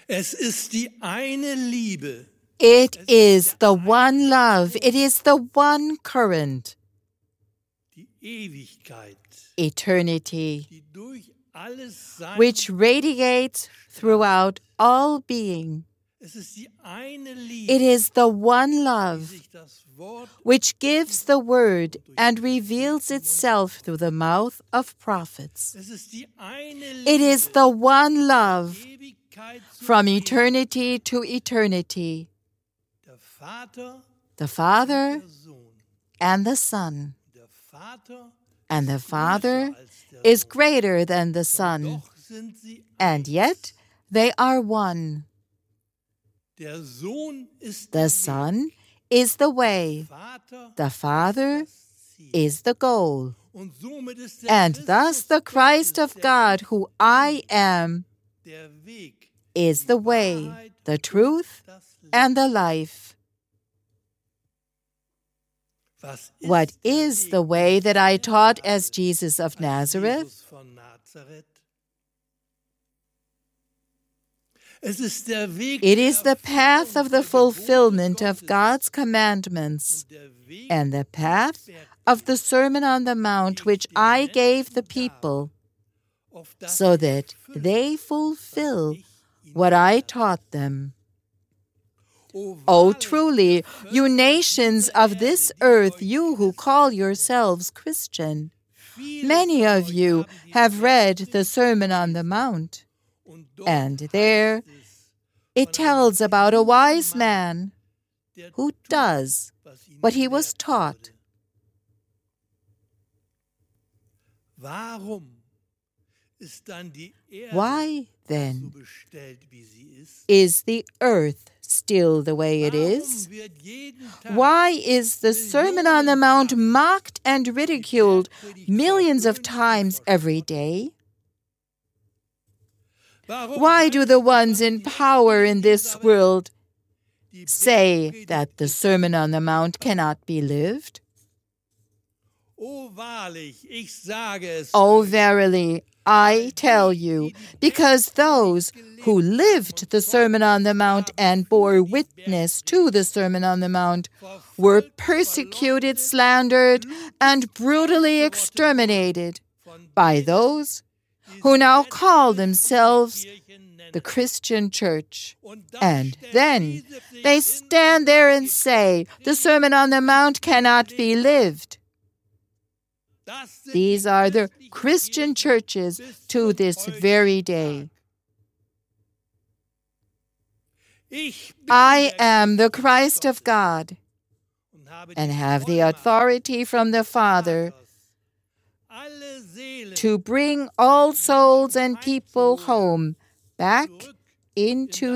Es ist die eine Liebe. It is the one love. It is the one current. Die Ewigkeit. Eternity, Die durch alles Sein. which radiates throughout all being. Es ist die eine Liebe. It is the one love Sich das Wort which gives the word and reveals itself through the mouth of prophets. Es ist die eine It Liebe. is the one love Ewigkeit zu from eternity to eternity. Der Vater, The Father der Sohn. and the Son. Der Vater And the Father als der is Sohn. greater than the Son. Doch sind sie And yet they are one. Der Sohn ist The der Son is the way. Vater The Father das Ziel. is the goal. Und somit ist der And Christus thus the Christ of Gottes, God, who I am, der Weg, is the way, the truth, das Leben. and the life. Was What der is Weg the way that I taught as Jesus of Nazareth? Jesus von Nazareth? Es ist der Weg It is der the path of the fulfillment of God's commandments der Weg and the path of the Sermon on the Mount which I gave the people, auf das so that they fulfill what I taught them. Oh, truly, you nations of this earth, you who call yourselves Christian, many of you have read the Sermon on the Mount, und dort and there it tells about a wise man der who does was ihm what he was gelehrt taught. wurde. Warum ist dann die Erde Why, so then, bestellt, wie sie ist? is the earth still the way it is? Warum wird jeden Tag Why is the Sermon on the Mount mocked and ridiculed millions of times every day? Warum Why do the ones in power in this world say that the Sermon on the Mount cannot be lived? Oh, wahrlich, ich sage es. Oh, verily, I tell you, because those who lived the Sermon on the Mount and bore witness to the Sermon on the Mount were persecuted, slandered, and brutally exterminated by those who now call themselves the Christian Church. And then they stand there and say, the Sermon on the Mount cannot be lived. These are the Christian churches to this very day. I am the Christ of God and have the authority from the Father to bring all souls and people home back into